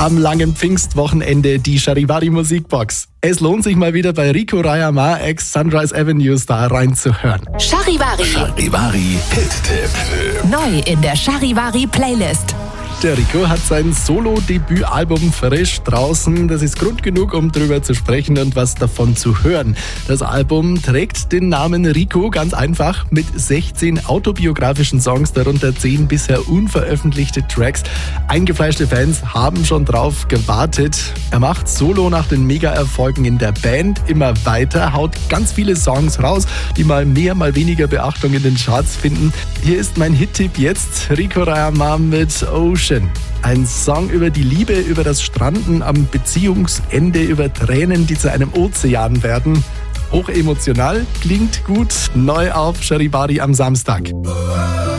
am langen Pfingstwochenende die Charivari Musikbox. Es lohnt sich mal wieder bei Rico Rayama ex Sunrise Avenue Star reinzuhören. Charivari. Charivari Hit-Tipp. Neu in der Charivari Playlist. Der Rico hat sein Solo-Debütalbum frisch draußen. Das ist Grund genug, um drüber zu sprechen und was davon zu hören. Das Album trägt den Namen Rico, ganz einfach, mit 16 autobiografischen Songs, darunter 10 bisher unveröffentlichte Tracks. Eingefleischte Fans haben schon drauf gewartet. Er macht solo nach den Mega-Erfolgen in der Band immer weiter, haut ganz viele Songs raus, die mal mehr, mal weniger Beachtung in den Charts finden. Hier ist mein Hit-Tipp jetzt, Rico Rayama mit Ocean. Ein Song über die Liebe, über das Stranden am Beziehungsende, über Tränen, die zu einem Ozean werden. Hochemotional, klingt gut, neu auf Charivari am Samstag.